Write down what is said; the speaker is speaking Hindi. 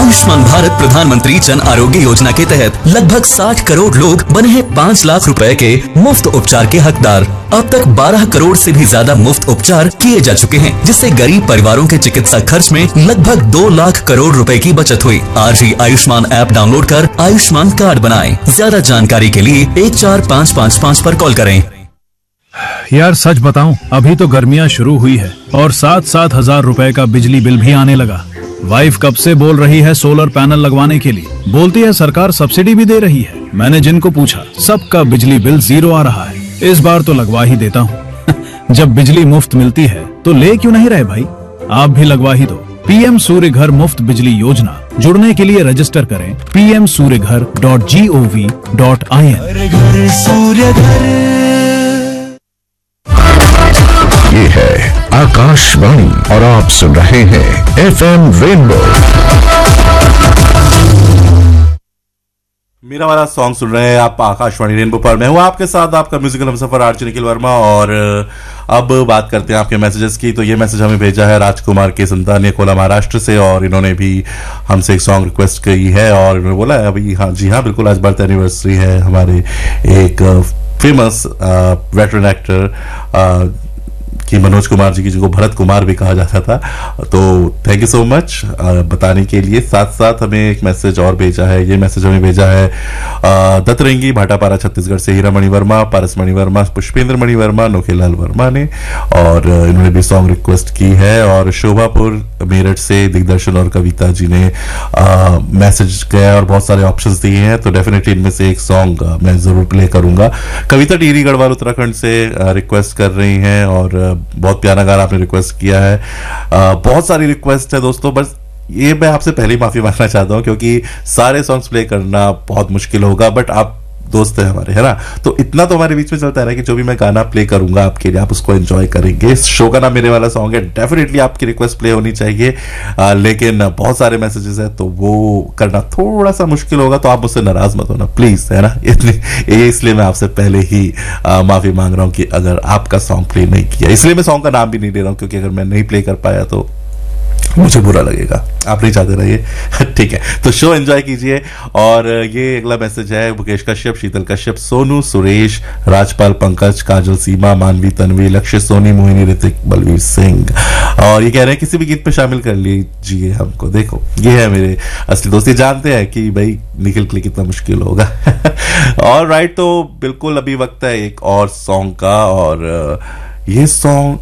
आयुष्मान भारत प्रधानमंत्री जन आरोग्य योजना के तहत लगभग 60 करोड़ लोग बने हैं 5 लाख रुपए के मुफ्त उपचार के हकदार। अब तक 12 करोड़ से भी ज्यादा मुफ्त उपचार किए जा चुके हैं, जिससे गरीब परिवारों के चिकित्सा खर्च में लगभग 2 लाख करोड़ रुपए की बचत हुई। आज ही आयुष्मान ऐप डाउनलोड कर आयुष्मान कार्ड बनाएं। ज्यादा जानकारी के लिए 14555 पर कॉल करें। यार सच बताऊं, अभी तो गर्मियां शुरू हुई है और 7-7 हजार रुपए का बिजली बिल भी आने लगा। वाइफ कब से बोल रही है सोलर पैनल लगवाने के लिए, बोलती है सरकार सब्सिडी भी दे रही है। मैंने जिनको पूछा सबका बिजली बिल 0 आ रहा है। इस बार तो लगवा ही देता हूँ। जब बिजली मुफ्त मिलती है तो ले क्यों नहीं रहे भाई, आप भी लगवा ही दो। पीएम सूर्य घर मुफ्त बिजली योजना, जुड़ने के लिए रजिस्टर करें pmsuryaghar.gov.in। ये है आकाशवाणी और आप सुन रहे हैं FM रेनबो। मेरा वाला सॉन्ग सुन रहे हैं आप आकाशवाणी रेनबो पर। मैं हूं आपके साथ आपका म्यूजिकल हमसफर आरजे निखिल वर्मा। और अब बात करते हैं आपके मैसेजेस की। तो ये मैसेज हमें भेजा है राजकुमार के संतान अकोला महाराष्ट्र से, और इन्होंने भी हमसे एक सॉन्ग रिक्वेस्ट की है और इन्होंने बोला है अभी हाँ जी हाँ बिल्कुल आज बर्थ एनिवर्सरी है हमारे एक फेमस वेटरन एक्टर कि मनोज कुमार जी की, जिनको भरत कुमार भी कहा जाता था। तो थैंक यू सो मच बताने के लिए। साथ साथ हमें एक मैसेज और भेजा है। ये मैसेज हमें भेजा है दत्तरेंगी भाटापारा छत्तीसगढ़ से हीरा मणि वर्मा, पारस मणि वर्मा, पुष्पेंद्र मणि वर्मा, नोखेलाल वर्मा ने, और इन्होंने भी सॉन्ग रिक्वेस्ट की है। और शोभापुर मेरठ से दिग्दर्शन और कविता जी ने मैसेज किया और बहुत सारे ऑप्शंस दिए हैं। तो डेफिनेटली इनमें से एक सॉन्ग मैं जरूर प्ले करूंगा। कविता टिहरी गढ़वाल उत्तराखंड से रिक्वेस्ट कर रही हैं और बहुत प्यारा गाना आपने रिक्वेस्ट किया है। बहुत सारी रिक्वेस्ट है दोस्तों, बस ये मैं आपसे पहले ही माफी मांगना चाहता हूं क्योंकि सारे सॉन्ग्स प्ले करना बहुत मुश्किल होगा, बट आप दोस्त है हमारे, है ना, तो इतना तो हमारे बीच में चलता है ना कि जो भी मैं गाना प्ले करूंगा आपके लिए आप उसको एंजॉय करेंगे। इस शो का नाम मेरे वाला सॉन्ग है, डेफिनेटली आपकी रिक्वेस्ट प्ले होनी चाहिए। लेकिन बहुत सारे मैसेजेस है तो वो करना थोड़ा सा मुश्किल होगा, तो आप मुझसे नाराज मत होना प्लीज, है ना। इसलिए मैं आपसे पहले ही माफी मांग रहा हूं कि अगर आपका सॉन्ग प्ले नहीं किया, इसलिए मैं सॉन्ग का नाम भी नहीं ले रहा हूं क्योंकि अगर मैं नहीं प्ले कर पाया तो मुझे बुरा लगेगा, आप नहीं चाहते रहिए। ठीक है, तो शो एंजॉय कीजिए। और ये अगला मैसेज है मुकेश कश्यप, शीतल कश्यप, सोनू, सुरेश, राजपाल, पंकज, काजल, सीमा, मानवी, तन्वी, लक्ष्य, सोनी, मोहिनी, ऋतिक, बलवीर सिंह। और ये कह रहे हैं किसी भी गीत पे शामिल कर लीजिए हमको। देखो ये है मेरे असली दोस्त, ये जानते हैं कि भाई निखिल के लिए कितना मुश्किल होगा। और राइट, तो बिल्कुल अभी वक्त है एक और सॉन्ग का, और ये सॉन्ग